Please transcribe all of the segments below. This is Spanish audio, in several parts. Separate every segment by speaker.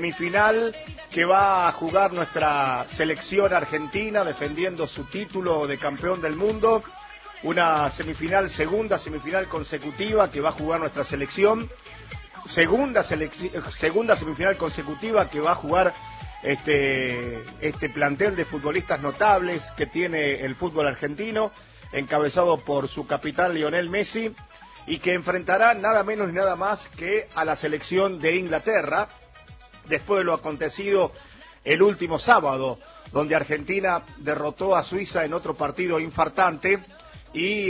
Speaker 1: semifinal que va a jugar nuestra selección argentina defendiendo su título de campeón del mundo. Una semifinal, segunda semifinal consecutiva que va a jugar nuestra selección. Segunda semifinal consecutiva que va a jugar este plantel de futbolistas notables que tiene el fútbol argentino, encabezado por su capitán Lionel Messi, y que enfrentará nada menos ni nada más que a la selección de Inglaterra, después de lo acontecido el último sábado, donde Argentina derrotó a Suiza en otro partido infartante, y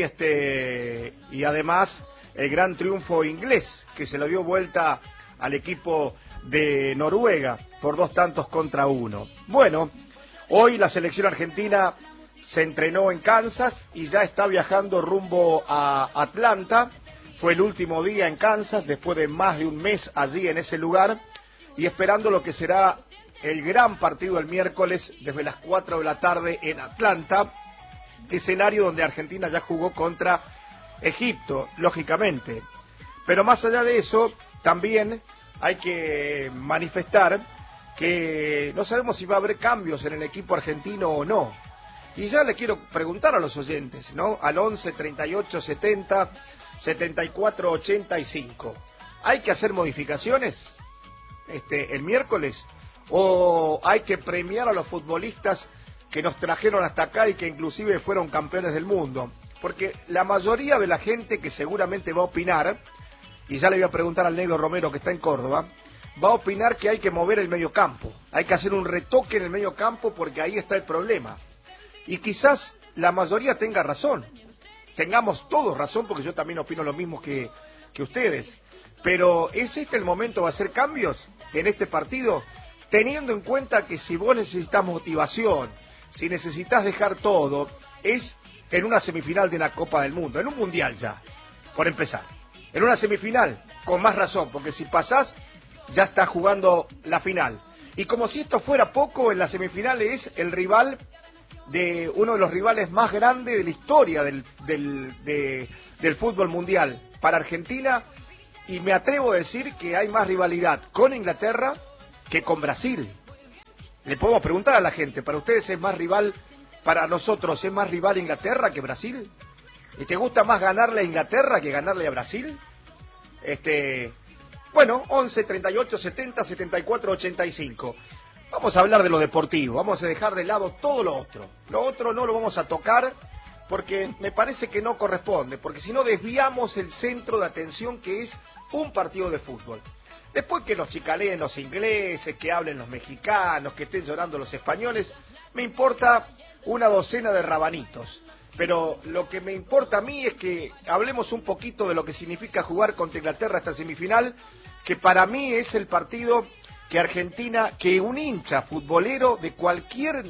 Speaker 1: además el gran triunfo inglés, que se lo dio vuelta al equipo de Noruega por 2-1. Bueno, hoy la selección argentina se entrenó en Kansas y ya está viajando rumbo a Atlanta. Fue el último día en Kansas, después de más de un mes allí en ese lugar, y esperando lo que será el gran partido el miércoles desde las 4 de la tarde en Atlanta, escenario donde Argentina ya jugó contra Egipto, lógicamente. Pero más allá de eso, también hay que manifestar que no sabemos si va a haber cambios en el equipo argentino o no. Y ya le quiero preguntar a los oyentes, ¿no? Al 11 38 70 74 85. ¿Hay que hacer modificaciones el miércoles? ¿O hay que premiar a los futbolistas que nos trajeron hasta acá y que inclusive fueron campeones del mundo? Porque la mayoría de la gente que seguramente va a opinar, y ya le voy a preguntar al negro Romero que está en Córdoba, va a opinar que hay que mover el mediocampo, hay que hacer un retoque en el mediocampo porque ahí está el problema. Y quizás la mayoría tenga razón, tengamos todos razón, porque yo también opino lo mismo que ustedes. Pero ¿es este el momento de hacer cambios en este partido? Teniendo en cuenta que si vos necesitas motivación, si necesitas dejar todo, es en una semifinal de una Copa del Mundo, en un Mundial ya, por empezar. En una semifinal, con más razón, porque si pasás, ya estás jugando la final. Y como si esto fuera poco, en la semifinal es el rival de uno de los rivales más grandes de la historia del fútbol mundial para Argentina, y me atrevo a decir que hay más rivalidad con Inglaterra que con Brasil. Le podemos preguntar a la gente, ¿para ustedes es más rival, para nosotros es más rival Inglaterra que Brasil? ¿Y te gusta más ganarle a Inglaterra que ganarle a Brasil? Bueno, 11 38 70 74 85. Vamos a hablar de lo deportivo, vamos a dejar de lado todo lo otro. Lo otro no lo vamos a tocar porque me parece que no corresponde, porque si no desviamos el centro de atención que es un partido de fútbol. Después que nos chicaleen los ingleses, que hablen los mexicanos, que estén llorando los españoles, me importa una docena de rabanitos. Pero lo que me importa a mí es que hablemos un poquito de lo que significa jugar contra Inglaterra esta semifinal, que para mí es el partido que Argentina, que un hincha futbolero de cualquier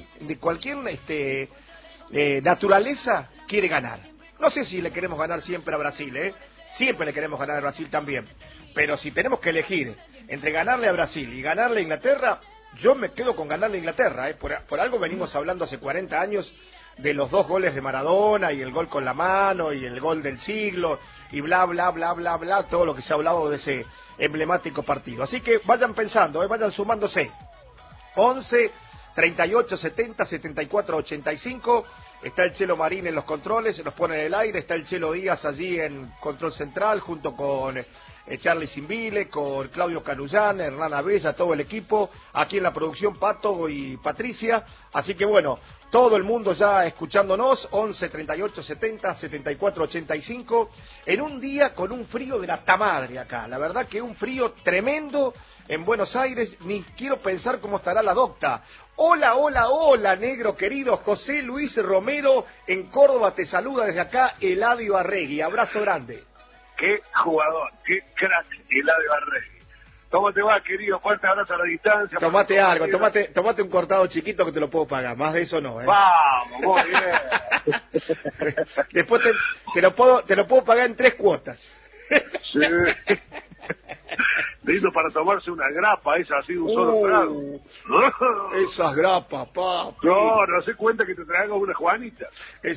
Speaker 1: naturaleza quiere ganar. No sé si le queremos ganar siempre a Brasil, siempre le queremos ganar a Brasil también, pero si tenemos que elegir entre ganarle a Brasil y ganarle a Inglaterra, yo me quedo con ganarle a Inglaterra, por algo venimos hablando hace 40 años de los 2 goles de Maradona y el gol con la mano y el gol del siglo y bla bla bla bla bla, todo lo que se ha hablado de ese emblemático partido. Así que vayan pensando, vayan sumándose. 11 38 70 74 85. Está el Chelo Marín en los controles, se nos pone en el aire. Está el Chelo Díaz allí en control central junto con Charlie Simbile, con Claudio Canullán, Hernán Abella, todo el equipo. Aquí en la producción Pato y Patricia. Así que bueno, todo el mundo ya escuchándonos. 11 38 70 74 85. En un día con un frío de la tamadre acá. La verdad que un frío tremendo en Buenos Aires. Ni quiero pensar cómo estará la docta. Hola, hola, hola, negro querido. José Luis Romero en Córdoba te saluda desde acá, Eladio Arregui. Abrazo grande.
Speaker 2: Qué jugador, qué crack, Eladio Arregui. ¿Cómo te va, querido? Fuerte abrazo a la distancia.
Speaker 1: Tomate algo, tomate un cortado chiquito que te lo puedo pagar. Más de eso no,
Speaker 2: Vamos, muy bien.
Speaker 1: Después te lo puedo pagar en 3 cuotas.
Speaker 2: Sí. Lindo para tomarse una grapa, esa así de un solo trago.
Speaker 1: Esas grapas, papi.
Speaker 2: No se cuenta que te traigo una Juanita.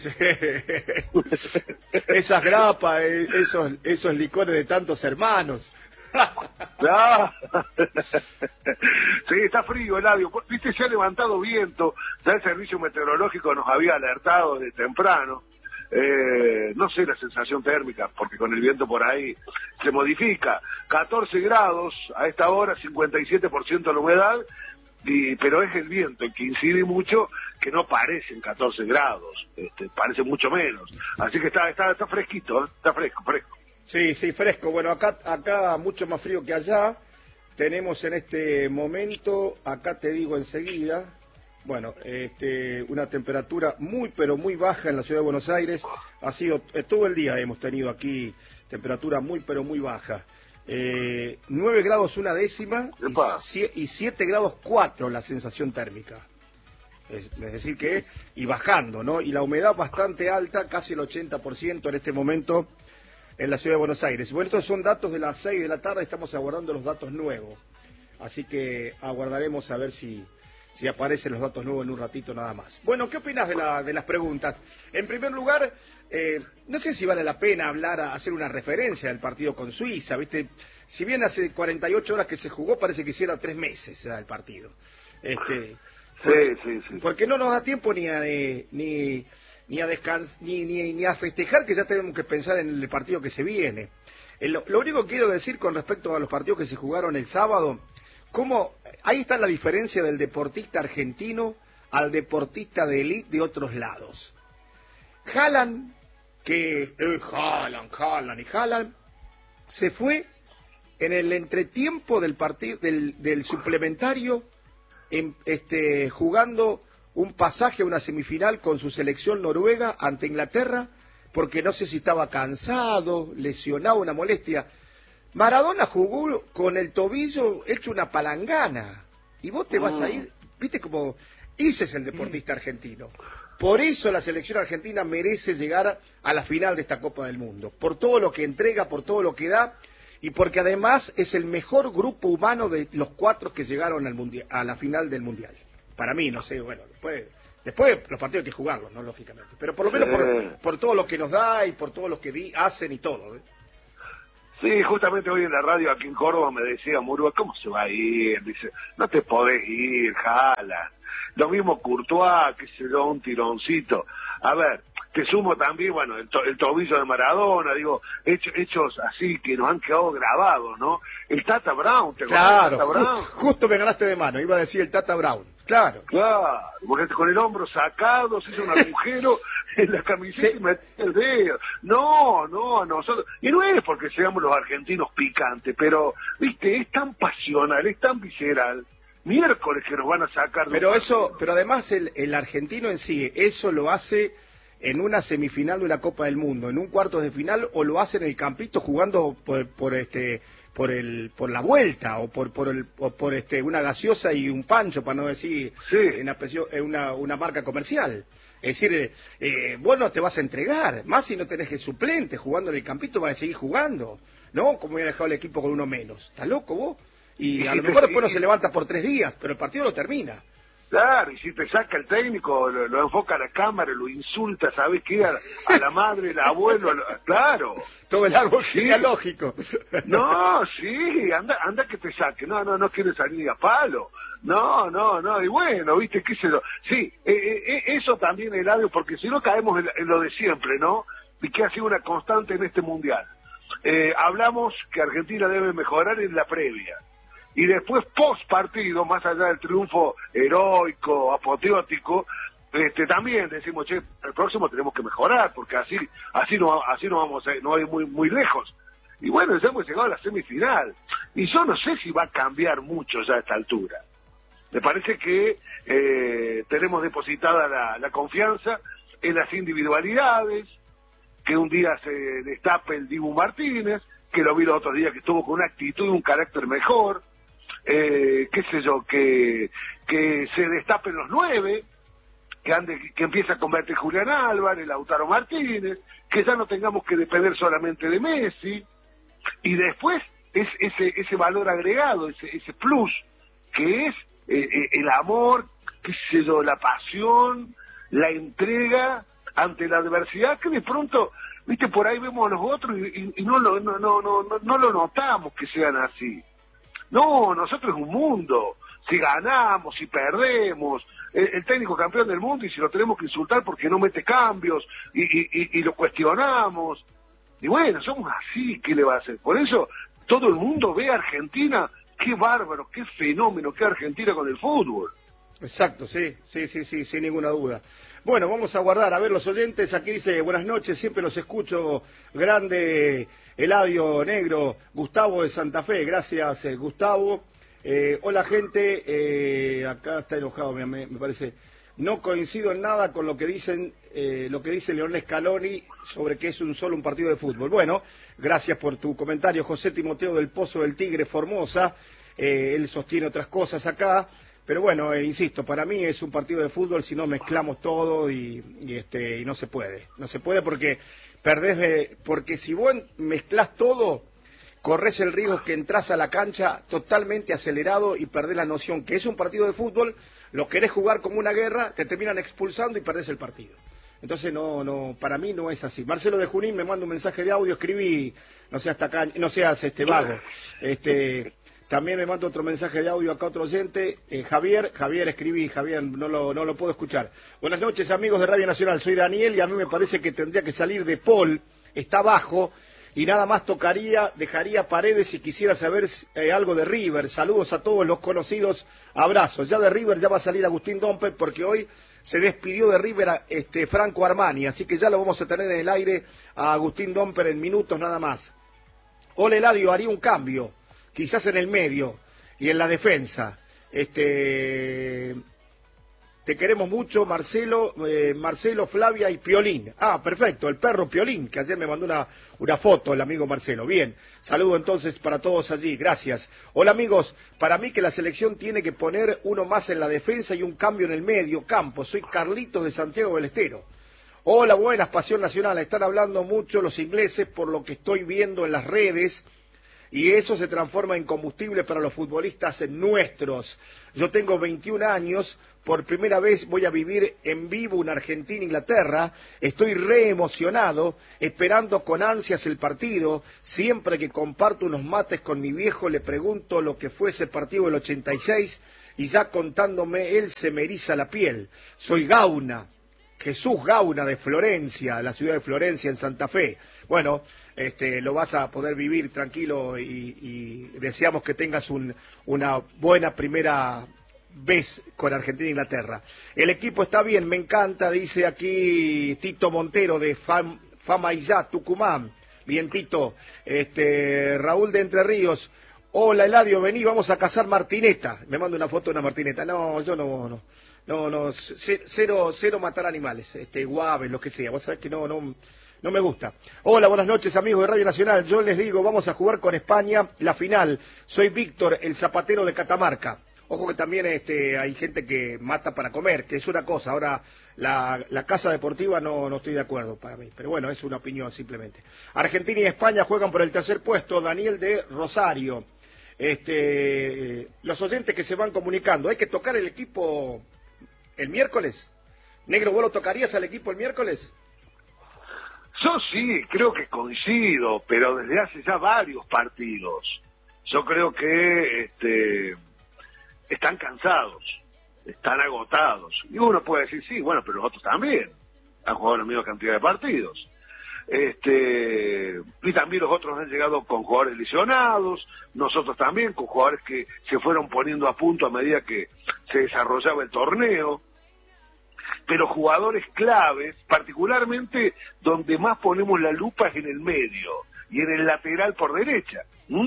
Speaker 1: Esas grapas, esos licores de tantos hermanos.
Speaker 2: está frío, Eladio. Viste, se ha levantado viento, ya el servicio meteorológico nos había alertado de temprano. No sé la sensación térmica, porque con el viento por ahí se modifica. 14 grados a esta hora, 57% la humedad, pero es el viento el que incide mucho, que no parecen 14 grados, parece mucho menos. Así que está fresquito, está fresco.
Speaker 1: Sí, fresco. Bueno, acá mucho más frío que allá. Tenemos en este momento, acá te digo enseguida, bueno, una temperatura muy, pero muy baja en la ciudad de Buenos Aires. Ha sido, todo el día hemos tenido aquí temperatura muy, pero muy baja. 9 grados una décima y 7 grados 4 la sensación térmica. Es decir que, y bajando, ¿no? Y la humedad bastante alta, casi el 80% en este momento en la ciudad de Buenos Aires. Bueno, estos son datos de las 6 de la tarde, estamos aguardando los datos nuevos. Así que aguardaremos a ver si aparecen los datos nuevos en un ratito nada más. Bueno, ¿qué opinas de las preguntas? En primer lugar, no sé si vale la pena hacer una referencia del partido con Suiza, ¿viste? Si bien hace 48 horas que se jugó, parece que hiciera 3 meses el partido.
Speaker 2: Sí.
Speaker 1: Porque no nos da tiempo ni a descansar, ni a festejar, que ya tenemos que pensar en el partido que se viene. Lo único que quiero decir con respecto a los partidos que se jugaron el sábado, ahí está la diferencia del deportista argentino al deportista de élite de otros lados. Haaland se fue en el entretiempo del partido del suplementario, jugando un pasaje a una semifinal con su selección noruega ante Inglaterra, porque no sé si estaba cansado, lesionado, una molestia. Maradona jugó con el tobillo hecho una palangana, y vos te vas a ir, viste como ese es el deportista argentino. Por eso la selección argentina merece llegar a la final de esta Copa del Mundo, por todo lo que entrega, por todo lo que da, y porque además es el mejor grupo humano de los 4 que llegaron a la final del Mundial. Para mí, no sé, bueno, después los partidos hay que jugarlos, ¿no? Lógicamente, pero por lo menos por todo lo que nos da y por todo lo que hacen y todo, ¿eh?
Speaker 2: Sí, justamente hoy en la radio aquí en Córdoba me decía Murúa, ¿cómo se va a ir? Dice, no te podés ir, Haaland. Lo mismo Courtois, que se dio un tironcito. A ver, te sumo también, bueno, el tobillo de Maradona, digo, hechos así que nos han quedado grabados, ¿no? El Tata Brown, ¿te acuerdas del Tata Brown?
Speaker 1: Justo me ganaste de mano, iba a decir el Tata Brown, claro,
Speaker 2: porque con el hombro sacado se hizo un agujero en la camiseta y metió el dedo. No, nosotros, y no es porque seamos los argentinos picantes, pero, viste, es tan pasional, es tan visceral. Miércoles que nos van a sacar.
Speaker 1: Pero además el argentino en sí, eso lo hace en una semifinal de una Copa del Mundo, en un cuartos de final, o lo hace en el campito jugando por la vuelta, o por una gaseosa y un pancho, para no decir una marca comercial. Es decir, vos no te vas a entregar, más si no tenés el suplente jugando en el campito, vas a seguir jugando, ¿no? Como hubiera dejado el equipo con uno menos. ¿Estás loco vos? Y a lo mejor después no se levanta por 3 días, pero el partido lo termina.
Speaker 2: Claro, y si te saca el técnico, lo enfoca a la cámara, lo insulta, ¿sabes qué? A la madre, al abuelo, claro.
Speaker 1: Todo el árbol genealógico.
Speaker 2: No, sí, anda que te saque. No quiere salir a palo. No, y bueno, viste, qué sé yo. Sí, eso también, Eladio, porque si no caemos en lo de siempre, ¿no? Y que ha sido una constante en este Mundial. Hablamos que Argentina debe mejorar en la previa. Y después, post partido, más allá del triunfo heroico, apoteótico, también decimos, che, el próximo tenemos que mejorar, porque así no vamos no hay muy lejos. Y bueno, ya hemos llegado a la semifinal. Y yo no sé si va a cambiar mucho ya a esta altura. Me parece que tenemos depositada la confianza en las individualidades, que un día se destape el Dibu Martínez, que lo vi los otros días que estuvo con una actitud y un carácter mejor, qué sé yo, que se destapen los 9, que empiece a convertir Julián Álvarez, Lautaro Martínez, que ya no tengamos que depender solamente de Messi, y después ese valor agregado, ese plus, que es el amor, qué sé yo, la pasión, la entrega ante la adversidad, que de pronto, viste, por ahí vemos a los otros y no lo notamos que sean así. No, nosotros es un mundo. si ganamos, si perdemos, el técnico campeón del mundo, y si lo tenemos que insultar porque no mete cambios, y lo cuestionamos. Y bueno, somos así, ¿qué le va a hacer? Por eso todo el mundo ve a Argentina, qué bárbaro, qué fenómeno, qué Argentina con el fútbol.
Speaker 1: Exacto, sí, sin ninguna duda. Bueno, vamos a guardar, a ver los oyentes, aquí dice, buenas noches, siempre los escucho, grande Eladio Negro, Gustavo de Santa Fe, gracias Gustavo. Hola gente, acá está enojado, me parece, no coincido en nada con lo que dicen, lo que dice Leonel Scaloni sobre que es solo un partido de fútbol. Bueno, gracias por tu comentario, José Timoteo del Pozo del Tigre, Formosa, él sostiene otras cosas acá. Pero bueno, insisto, para mí es un partido de fútbol si no mezclamos todo y no se puede. No se puede porque porque si vos mezclás todo, corres el riesgo que entras a la cancha totalmente acelerado y perdés la noción que es un partido de fútbol, lo querés jugar como una guerra, te terminan expulsando y perdés el partido. Entonces para mí no es así. Marcelo de Junín me manda un mensaje de audio, escribí, no seas tacaño, no seas vago. También me manda otro mensaje de audio acá otro oyente, Javier, escribí, Javier, no lo puedo escuchar. Buenas noches amigos de Radio Nacional, soy Daniel y a mí me parece que tendría que salir de Paul, está bajo y nada más dejaría Paredes si quisiera saber algo de River. Saludos a todos los conocidos, abrazos. Ya de River ya va a salir Agustín Dompe porque hoy se despidió de River Franco Armani, así que ya lo vamos a tener en el aire a Agustín Dompe en minutos nada más. Hola Eladio, haría un cambio. Quizás en el medio y en la defensa. Te queremos mucho, Marcelo, Flavia y Piolín. Ah, perfecto, el perro Piolín, que ayer me mandó una foto el amigo Marcelo. Bien, saludo entonces para todos allí, gracias. Hola amigos, para mí que la selección tiene que poner uno más en la defensa y un cambio en el medio campo. Soy Carlitos de Santiago del Estero. Hola, buenas, Pasión Nacional. Están hablando mucho los ingleses por lo que estoy viendo en las redes. Y eso se transforma en combustible para los futbolistas nuestros. Yo tengo 21 años, por primera vez voy a vivir en vivo una Argentina-Inglaterra, estoy re emocionado, esperando con ansias el partido, siempre que comparto unos mates con mi viejo le pregunto lo que fue ese partido del 86 y ya contándome él se me eriza la piel. Soy Gauna, Jesús Gauna de Florencia, la ciudad de Florencia en Santa Fe. Bueno, lo vas a poder vivir tranquilo y deseamos que tengas una buena primera vez con Argentina e Inglaterra. El equipo está bien, me encanta, dice aquí Tito Montero de Famaillá, Tucumán. Bien, Tito. Raúl de Entre Ríos. Hola, Eladio, vení, vamos a cazar martineta. Me manda una foto de una martineta. No, yo no, cero matar animales, guaves, lo que sea. Vos sabés que no me gusta. Hola, buenas noches amigos de Radio Nacional. Yo les digo, vamos a jugar con España la final. Soy Víctor, el zapatero de Catamarca. Ojo que también hay gente que mata para comer, que es una cosa. Ahora, la casa deportiva no estoy de acuerdo para mí. Pero bueno, es una opinión simplemente. Argentina y España juegan por el tercer puesto. Daniel de Rosario. Los oyentes que se van comunicando. ¿Hay que tocar el equipo el miércoles? Negro, ¿vos lo tocarías al equipo el miércoles?
Speaker 2: Yo sí, creo que coincido, pero desde hace ya varios partidos. Yo creo que están cansados, están agotados. Y uno puede decir, sí, bueno, pero los otros también han jugado la misma cantidad de partidos. Y también los otros han llegado con jugadores lesionados, nosotros también con jugadores que se fueron poniendo a punto a medida que se desarrollaba el torneo. Pero jugadores claves, particularmente donde más ponemos la lupa es en el medio y en el lateral por derecha.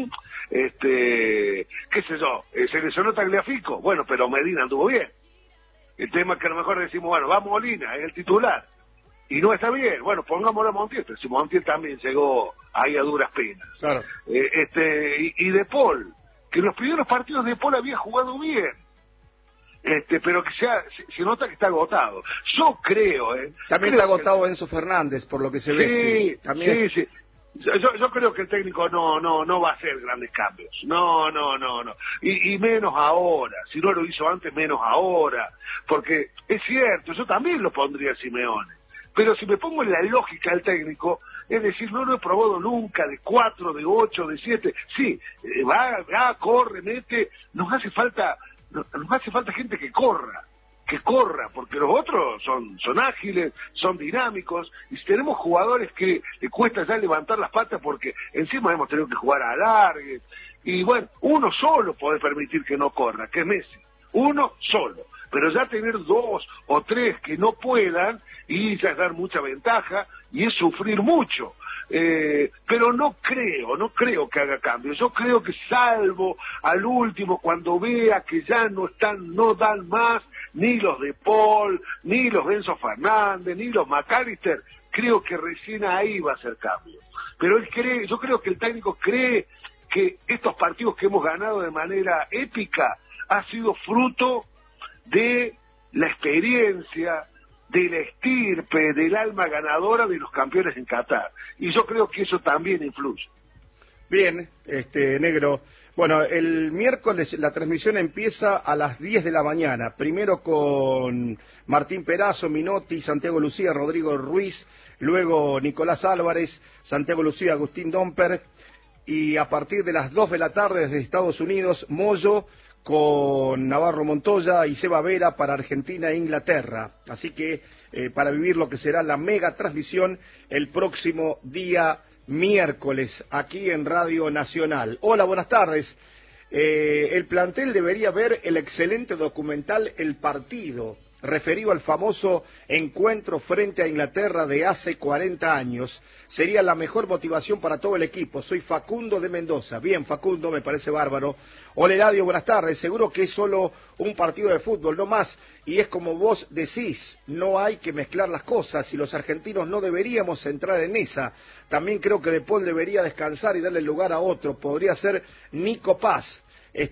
Speaker 2: Qué sé yo, se lesionó Tagliafico, bueno, pero Medina anduvo bien. El tema es que a lo mejor decimos, bueno, va Molina, es el titular, y no está bien, bueno, pongámoslo a Montiel, pero si Montiel también llegó ahí a duras penas.
Speaker 1: Claro.
Speaker 2: Y De Paul, que en los primeros partidos De Paul había jugado bien. Pero que se nota que está agotado. Yo creo,
Speaker 1: también está agotado Enzo Fernández, por lo que se ve.
Speaker 2: Sí,
Speaker 1: también.
Speaker 2: Sí. Yo creo que el técnico no va a hacer grandes cambios. No. Y menos ahora. Si no lo hizo antes, menos ahora. Porque es cierto, yo también lo pondría a Simeone. Pero si me pongo en la lógica del técnico, es decir, no lo he probado nunca, de 4, de 8, de 7. Sí, va, corre, mete. Nos hace falta nos hace falta gente que corra, porque los otros son ágiles, son dinámicos, y si tenemos jugadores que le cuesta ya levantar las patas porque encima hemos tenido que jugar a alargue, y bueno, uno solo puede permitir que no corra, que es Messi, uno solo, pero ya tener 2 o 3 que no puedan, y ya es dar mucha ventaja, y es sufrir mucho. Pero no creo que haga cambios. Yo creo que salvo al último, cuando vea que ya no dan más, ni los de Paul, ni los Enzo Fernández, ni los McAllister, creo que recién ahí va a hacer cambios. Pero yo creo que el técnico cree que estos partidos que hemos ganado de manera épica ha sido fruto de la experiencia, de la estirpe, del alma ganadora de los campeones en Qatar. Y yo creo que eso también influye.
Speaker 1: Bien, Negro. Bueno, el miércoles la transmisión empieza a las 10 de la mañana. Primero con Martín Perazo, Minotti, Santiago Lucía, Rodrigo Ruiz, luego Nicolás Álvarez, Santiago Lucía, Agustín Domper, y a partir de las 2 de la tarde desde Estados Unidos, Moyo, con Navarro Montoya y Seba Vera para Argentina e Inglaterra. Así que para vivir lo que será la mega transmisión el próximo día miércoles aquí en Radio Nacional. Hola, buenas tardes. El plantel debería ver el excelente documental El Partido, referido al famoso encuentro frente a Inglaterra de hace 40 años. Sería la mejor motivación para todo el equipo. Soy Facundo de Mendoza. Bien, Facundo, me parece bárbaro. Hola, Eladio, buenas tardes. Seguro que es solo un partido de fútbol, no más. Y es como vos decís, no hay que mezclar las cosas y los argentinos no deberíamos entrar en esa. También creo que De Paul debería descansar y darle lugar a otro. Podría ser Nico Paz.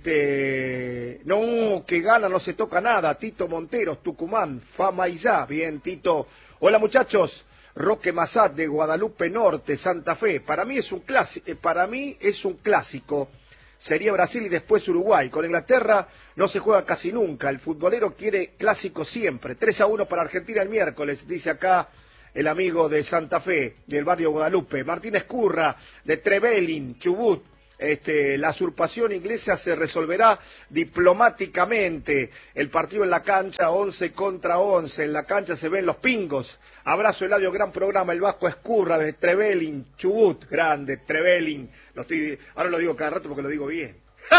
Speaker 1: No, que gana, no se toca nada. Tito Monteros, Tucumán, Fama y ya. Bien, Tito. Hola, muchachos. Roque Massat de Guadalupe Norte, Santa Fe. Para mí es un clásico. Sería Brasil y después Uruguay. Con Inglaterra no se juega casi nunca. El futbolero quiere clásico siempre. 3-1 para Argentina el miércoles, dice acá el amigo de Santa Fe, del barrio Guadalupe. Martínez Curra, de Trevelin, Chubut. La usurpación inglesa se resolverá diplomáticamente. El partido en la cancha, 11 contra 11. En la cancha se ven los pingos. Abrazo, Eladio, gran programa. El Vasco Escurra de Trevelin, Chubut, grande, Trevelin. Ahora lo digo cada rato porque lo digo bien.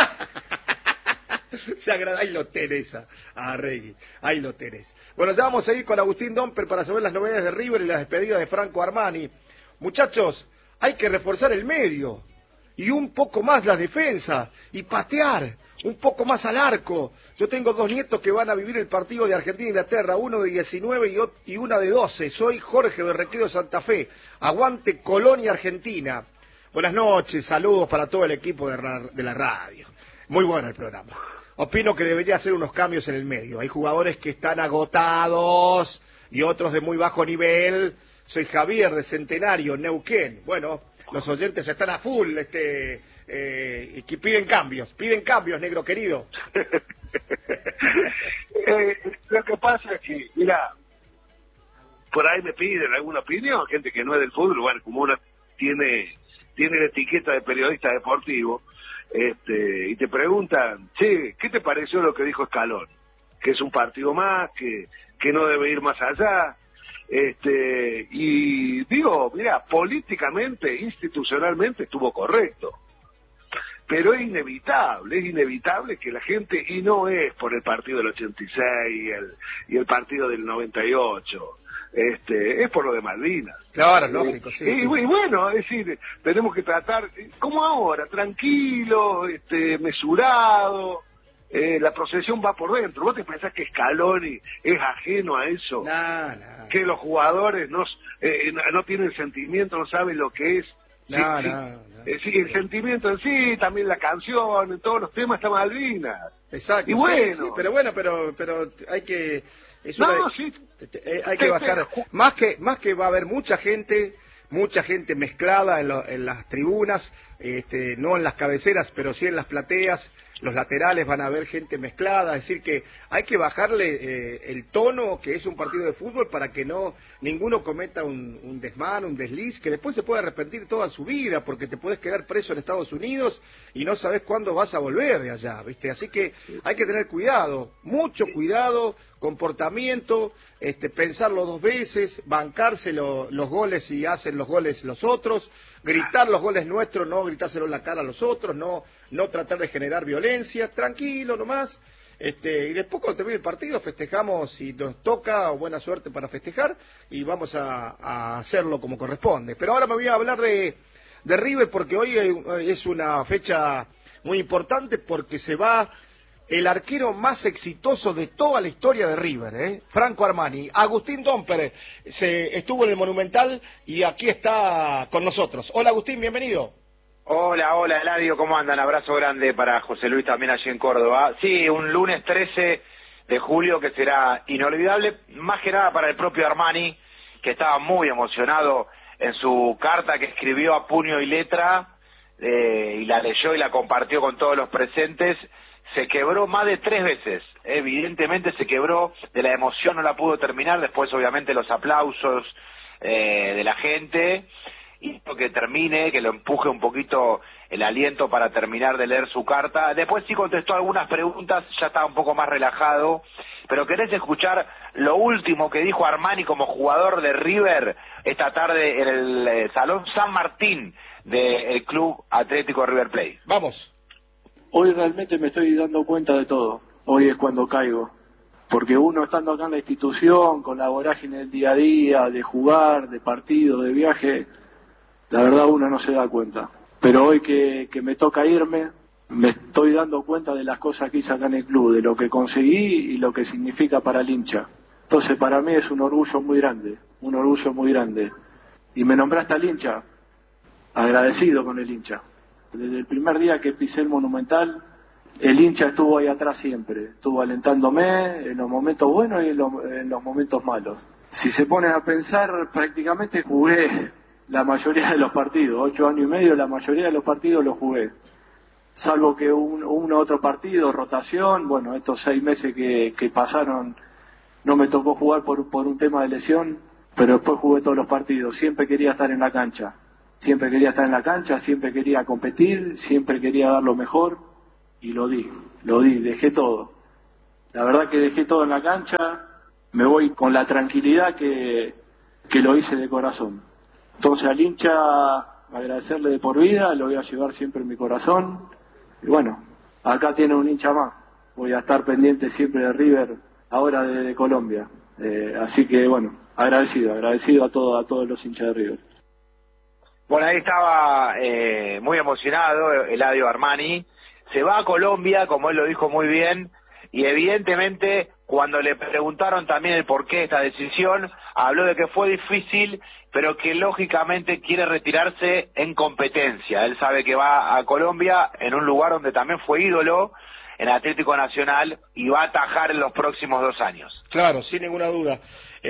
Speaker 1: Ahí lo tenés, a Regui, ahí lo tenés. Bueno, ya vamos a ir con Agustín Domper para saber las novedades de River y las despedidas de Franco Armani. Muchachos, hay que reforzar el medio. Y un poco más la defensa, y patear, un poco más al arco. Yo tengo 2 nietos que van a vivir el partido de Argentina-Inglaterra, uno de 19 y una de 12. Soy Jorge de Recreo Santa Fe. Aguante Colonia, Argentina. Buenas noches, saludos para todo el equipo de la radio. Muy bueno el programa. Opino que debería hacer unos cambios en el medio. Hay jugadores que están agotados y otros de muy bajo nivel. Soy Javier de Centenario, Neuquén. Bueno, los oyentes están a full, que piden cambios, negro querido.
Speaker 2: Lo que pasa es que, mira, por ahí me piden alguna opinión, gente que no es del fútbol, bueno, como uno tiene la etiqueta de periodista deportivo, y te preguntan, che, ¿qué te pareció lo que dijo Scaloni? Que es un partido más, que no debe ir más allá. Y digo, mira, políticamente, institucionalmente estuvo correcto, pero es inevitable que la gente, y no es por el partido del 86 y el partido del 98, es por lo de Malvinas.
Speaker 1: Claro, lógico, sí.
Speaker 2: Y bueno, es decir, tenemos que tratar, como ahora, tranquilo, mesurado. La procesión va por dentro. ¿Vos te pensás que Scaloni es ajeno a eso?
Speaker 1: No.
Speaker 2: Que los jugadores no tienen sentimiento, no saben lo que es.
Speaker 1: No.
Speaker 2: Sí, el sentimiento en sí, también la canción, en todos los temas está Malvinas.
Speaker 1: Exacto.
Speaker 2: Y bueno.
Speaker 1: Sí, pero bueno, pero hay que... hay que
Speaker 2: Te
Speaker 1: bajar. Más que va a haber mucha gente mezclada en las tribunas, no en las cabeceras, pero sí en las plateas. los laterales van a ver gente mezclada, es decir que hay que bajarle el tono que es un partido de fútbol para que no ninguno cometa un desmán, un desliz, que después se puede arrepentir toda su vida, porque te puedes quedar preso en Estados Unidos y no sabes cuándo vas a volver de allá, ¿viste? Así que hay que tener cuidado, mucho cuidado, comportamiento, pensarlo dos veces, bancarse los goles si hacen los goles los otros, gritar los goles nuestros, no gritárselo en la cara a los otros, no tratar de generar violencia, tranquilo nomás, y después cuando termine el partido festejamos si nos toca, buena suerte para festejar, y vamos a hacerlo como corresponde. Pero ahora me voy a hablar de River porque hoy es una fecha muy importante porque se va el arquero más exitoso de toda la historia de River, Franco Armani. Agustín Domper estuvo en el Monumental y aquí está con nosotros. Hola Agustín, bienvenido.
Speaker 3: Hola Eladio, ¿cómo andan? Abrazo grande para José Luis también allí en Córdoba. Sí, un lunes 13 de julio que será inolvidable, más que nada para el propio Armani, que estaba muy emocionado en su carta que escribió a puño y letra, y la leyó y la compartió con todos los presentes. Se quebró más de 3 veces, evidentemente se quebró, de la emoción no la pudo terminar, después obviamente los aplausos de la gente, y que termine, que lo empuje un poquito el aliento para terminar de leer su carta. Después sí contestó algunas preguntas, ya estaba un poco más relajado, pero ¿querés escuchar lo último que dijo Armani como jugador de River esta tarde en el Salón San Martín del Club Atlético River Plate?
Speaker 1: Vamos.
Speaker 4: Hoy realmente me estoy dando cuenta de todo. Hoy es cuando caigo. Porque uno estando acá en la institución, con la vorágine del día a día, de jugar, de partido, de viaje, la verdad uno no se da cuenta. Pero hoy que me toca irme, me estoy dando cuenta de las cosas que hice acá en el club, de lo que conseguí y lo que significa para el hincha. Entonces para mí es un orgullo muy grande, un orgullo muy grande. Y me nombraste al hincha, agradecido con el hincha. Desde el primer día que pisé el Monumental, el hincha estuvo ahí atrás siempre, estuvo alentándome en los momentos buenos y en los momentos malos. Si se ponen a pensar, prácticamente jugué la mayoría de los partidos, 8 años y medio, la mayoría de los partidos los jugué. Salvo que uno otro partido, rotación, bueno, estos 6 meses que pasaron no me tocó jugar por un tema de lesión, pero después jugué todos los partidos, siempre quería estar en la cancha. Siempre quería estar en la cancha, siempre quería competir, siempre quería dar lo mejor y lo di, dejé todo. La verdad que dejé todo en la cancha, me voy con la tranquilidad que lo hice de corazón. Entonces al hincha agradecerle de por vida, lo voy a llevar siempre en mi corazón. Y bueno, acá tiene un hincha más, voy a estar pendiente siempre de River, ahora de Colombia. Así que bueno, agradecido a todos los hinchas de River.
Speaker 3: Bueno, ahí estaba muy emocionado Eladio Armani. Se va a Colombia, como él lo dijo muy bien, y evidentemente cuando le preguntaron también el porqué de esta decisión, habló de que fue difícil, pero que lógicamente quiere retirarse en competencia. Él sabe que va a Colombia, en un lugar donde también fue ídolo, en Atlético Nacional, y va a atajar en los próximos 2 años.
Speaker 1: Claro, sin ninguna duda.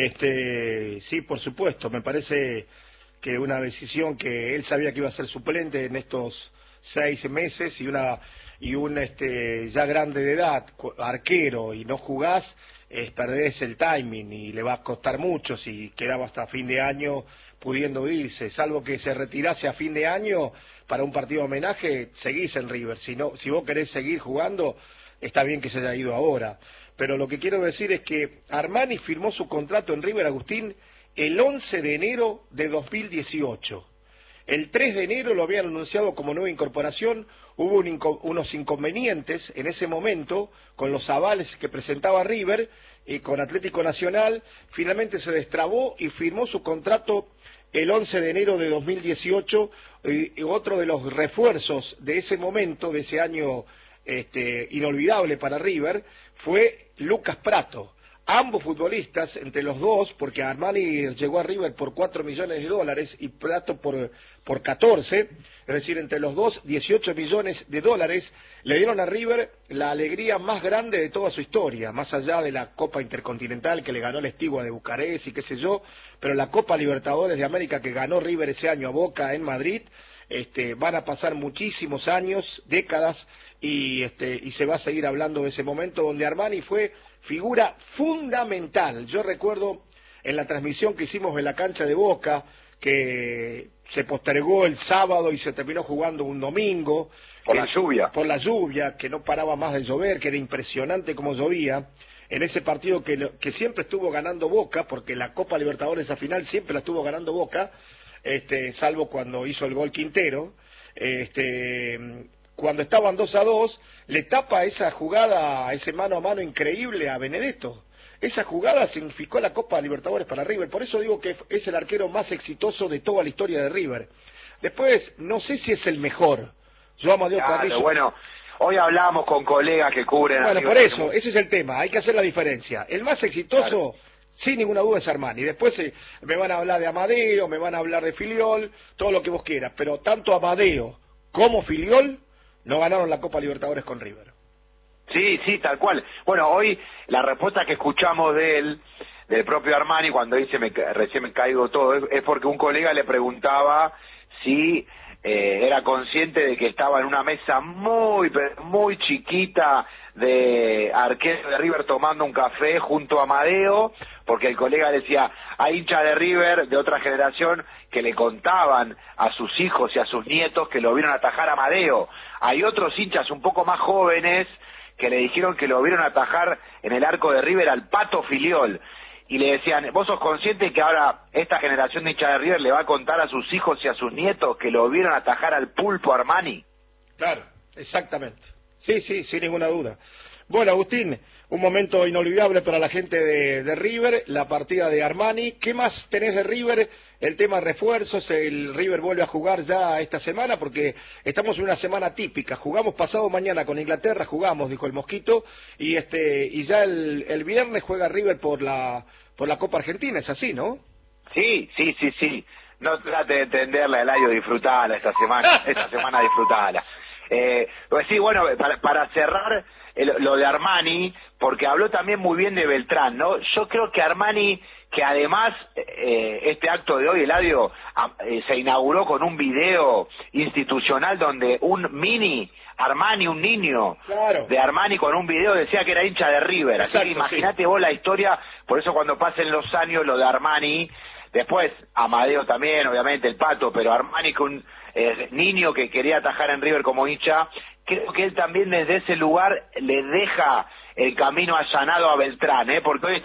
Speaker 1: Sí, por supuesto, me parece que una decisión que él sabía que iba a ser suplente en estos 6 meses y un ya grande de edad, arquero, y no jugás, perdés el timing y le va a costar mucho si quedaba hasta fin de año pudiendo irse, salvo que se retirase a fin de año para un partido de homenaje, seguís en River. Si vos querés seguir jugando, está bien que se haya ido ahora. Pero lo que quiero decir es que Armani firmó su contrato en River, Agustín, el 11 de enero de 2018. El 3 de enero lo habían anunciado como nueva incorporación, hubo unos inconvenientes en ese momento con los avales que presentaba River y con Atlético Nacional, finalmente se destrabó y firmó su contrato el 11 de enero de 2018, y otro de los refuerzos de ese momento, de ese año inolvidable para River, fue Lucas Pratto. Ambos futbolistas, entre los dos, porque Armani llegó a River por $4 millones y Pratto por 14, es decir, entre los dos, $18 millones, le dieron a River la alegría más grande de toda su historia, más allá de la Copa Intercontinental que le ganó el Estigua de Bucarest y qué sé yo, pero la Copa Libertadores de América que ganó River ese año a Boca en Madrid, van a pasar muchísimos años, décadas, y se va a seguir hablando de ese momento donde Armani fue figura fundamental. Yo recuerdo en la transmisión que hicimos en la cancha de Boca, que se postergó el sábado y se terminó jugando un domingo.
Speaker 3: Por la lluvia.
Speaker 1: Por la lluvia, que no paraba más de llover, que era impresionante como llovía. En ese partido que siempre estuvo ganando Boca, porque la Copa Libertadores esa final siempre la estuvo ganando Boca, salvo cuando hizo el gol Quintero. Cuando estaban 2-2, le tapa esa jugada, ese mano a mano increíble a Benedetto. Esa jugada significó la Copa Libertadores para River, por eso digo que es el arquero más exitoso de toda la historia de River. Después, no sé si es el mejor. Yo Amadeo Carrillo...
Speaker 3: Bueno, hoy hablamos con colegas que cubren...
Speaker 1: Bueno, por eso, ese es el tema, hay que hacer la diferencia. El más exitoso, sin ninguna duda, es Armani. Después me van a hablar de Amadeo, me van a hablar de Filiol, todo lo que vos quieras, pero tanto Amadeo como Filiol no ganaron la Copa Libertadores con River.
Speaker 3: Sí, tal cual. Bueno, hoy la respuesta que escuchamos de él, del propio Armani, cuando dice recién me caigo todo, es porque un colega le preguntaba si era consciente de que estaba en una mesa muy chiquita de arquero de River tomando un café junto a Amadeo, porque el colega decía, hay hinchas de River de otra generación que le contaban a sus hijos y a sus nietos que lo vieron atajar a Amadeo. Hay otros hinchas un poco más jóvenes que le dijeron que lo vieron atajar en el arco de River al Pato Filiol. Y le decían, ¿vos sos consciente que ahora esta generación de hinchas de River le va a contar a sus hijos y a sus nietos que lo vieron atajar al Pulpo Armani?
Speaker 1: Claro, exactamente. Sí, sin ninguna duda. Bueno, Agustín, un momento inolvidable para la gente de River, la partida de Armani. ¿Qué más tenés de River? El tema refuerzos, el River vuelve a jugar ya esta semana porque estamos en una semana típica. Jugamos pasado mañana con Inglaterra, dijo el Mosquito, y ya el viernes juega River por la Copa Argentina, es así, ¿no?
Speaker 3: Sí. No trate de entenderla, Eladio, disfrutala esta semana disfrutala. Pues sí, bueno, para cerrar lo de Armani, porque habló también muy bien de Beltrán, ¿no? Yo creo que Armani, que además este acto de hoy, Eladio, se inauguró con un video institucional donde un mini Armani, un niño de Armani con un video decía que era hincha de River. Así que imagínate vos la historia, por eso cuando pasen los años lo de Armani, después Amadeo también, obviamente el Pato, pero Armani con niño que quería atajar en River como hincha, creo que él también desde ese lugar le deja el camino allanado a Beltrán, porque hoy